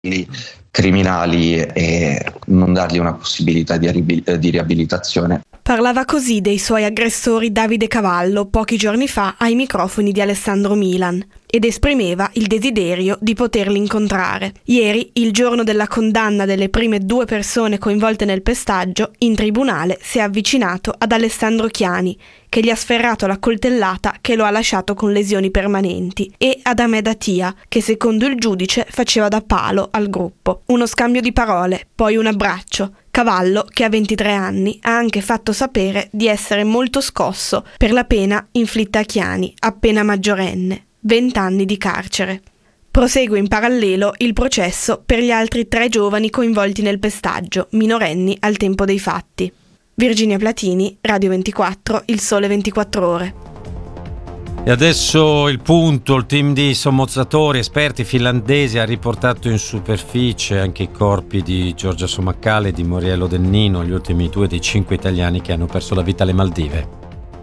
criminali e non dargli una possibilità di riabilitazione. Parlava così dei suoi aggressori Davide Cavallo pochi giorni fa ai microfoni di Alessandro Milan ed esprimeva il desiderio di poterli incontrare. Ieri, il giorno della condanna delle prime 2 persone coinvolte nel pestaggio, in tribunale si è avvicinato ad Alessandro Chiani, che gli ha sferrato la coltellata che lo ha lasciato con lesioni permanenti, e ad Ahmed Attia, che secondo il giudice faceva da palo al gruppo. Uno scambio di parole, poi un abbraccio. Cavallo, che ha 23 anni, ha anche fatto sapere di essere molto scosso per la pena inflitta a Chiani, appena maggiorenne, 20 anni di carcere. Prosegue in parallelo il processo per gli altri 3 giovani coinvolti nel pestaggio, minorenni al tempo dei fatti. Virginia Platini, Radio 24, Il Sole 24 Ore. E adesso il punto: il team di sommozzatori esperti finlandesi ha riportato in superficie anche i corpi di Giorgia Somaccale e di Muriello Dennino, gli ultimi 2 dei 5 italiani che hanno perso la vita alle Maldive.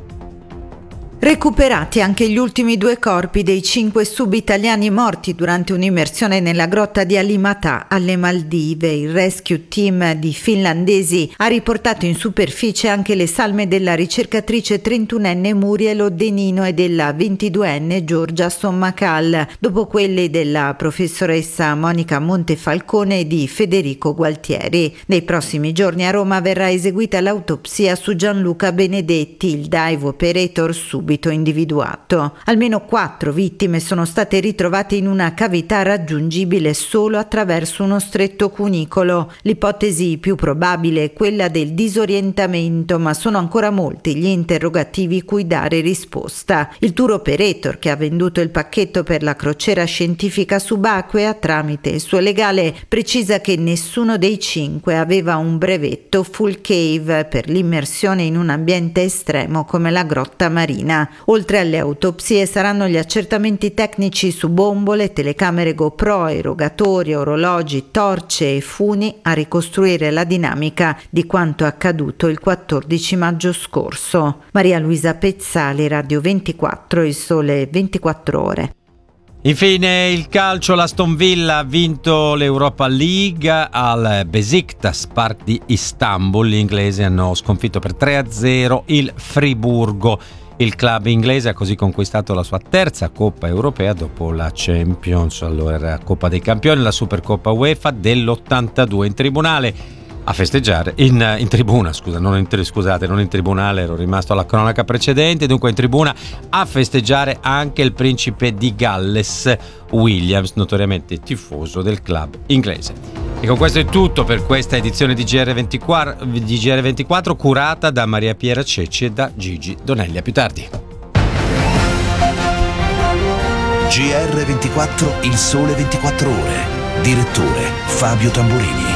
Recuperati anche gli ultimi 2 corpi dei 5 sub-italiani morti durante un'immersione nella grotta di Alimatà alle Maldive. Il rescue team di finlandesi ha riportato in superficie anche le salme della ricercatrice 31enne Muriello Dennino e della 22enne Giorgia Sommacal, dopo quelle della professoressa Monica Montefalcone e di Federico Gualtieri. Nei prossimi giorni a Roma verrà eseguita l'autopsia su Gianluca Benedetti, il dive operator subito individuato. Almeno 4 vittime sono state ritrovate in una cavità raggiungibile solo attraverso uno stretto cunicolo. L'ipotesi più probabile è quella del disorientamento, ma sono ancora molti gli interrogativi cui dare risposta. Il tour operator, che ha venduto il pacchetto per la crociera scientifica subacquea tramite il suo legale, precisa che nessuno dei 5 aveva un brevetto full cave per l'immersione in un ambiente estremo come la grotta marina. Oltre alle autopsie saranno gli accertamenti tecnici su bombole, telecamere GoPro, erogatori, orologi, torce e funi a ricostruire la dinamica di quanto accaduto il 14 maggio scorso. Maria Luisa Pezzali, Radio 24, Il Sole 24 Ore. Infine il calcio: l'Aston Villa ha vinto l'Europa League al Besiktas Park di Istanbul. Gli inglesi hanno sconfitto per 3-0 il Friburgo. Il club inglese ha così conquistato la sua 3ª Coppa Europea dopo la Champions, allora Coppa dei Campioni, la Supercoppa UEFA dell'82. In tribunale a festeggiare, in tribuna, non in tribunale, ero rimasto alla cronaca precedente, dunque in tribuna a festeggiare anche il principe di Galles, Williams, notoriamente tifoso del club inglese. E con questo è tutto per questa edizione di GR24 curata da Maria Piera Cecci e da Gigi Donelli. A più tardi. GR24, Il Sole 24 Ore. Direttore Fabio Tamburini.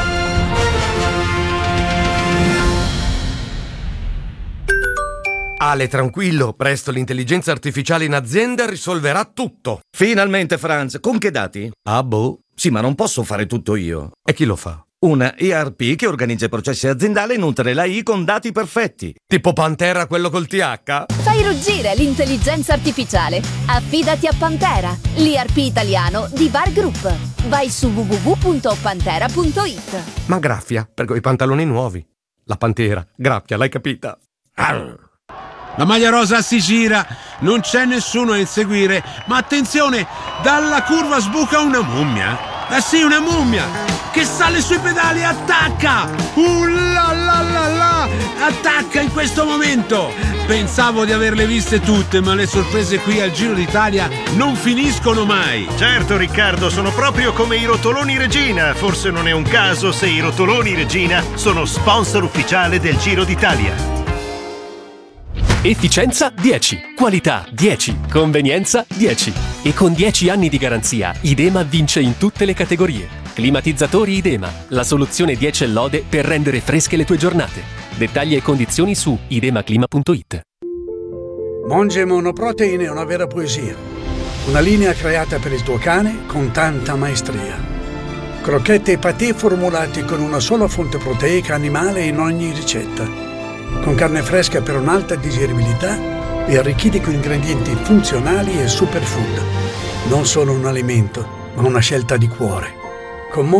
Ale, tranquillo, presto l'intelligenza artificiale in azienda risolverà tutto. Finalmente, Franz, con che dati? Ah, boh. Sì, ma non posso fare tutto io. E chi lo fa? Una ERP che organizza i processi aziendali e nutre l'AI con dati perfetti. Tipo Pantera, quello col TH? Fai ruggire l'intelligenza artificiale. Affidati a Pantera, l'ERP italiano di VAR Group. Vai su www.pantera.it. Ma graffia, per quei pantaloni nuovi. La Pantera, graffia, l'hai capita? Arr. La maglia rosa si gira, non c'è nessuno a inseguire, ma attenzione, dalla curva sbuca una mummia. Sì, una mummia che sale sui pedali e attacca. La la la la, attacca in questo momento. Pensavo di averle viste tutte, ma le sorprese qui al Giro d'Italia non finiscono mai. Certo, Riccardo, sono proprio come i rotoloni Regina. Forse non è un caso se i rotoloni Regina sono sponsor ufficiale del Giro d'Italia. Efficienza 10, qualità 10, convenienza 10. E con 10 anni di garanzia, Idema vince in tutte le categorie. Climatizzatori Idema, la soluzione 10 lode per rendere fresche le tue giornate. Dettagli e condizioni su idemaclima.it. Monge Monoprotein è una vera poesia. Una linea creata per il tuo cane con tanta maestria. Crocchette e patè formulati con una sola fonte proteica animale in ogni ricetta. Con carne fresca per un'alta digeribilità e arricchiti con ingredienti funzionali e superfood. Non solo un alimento, ma una scelta di cuore. Con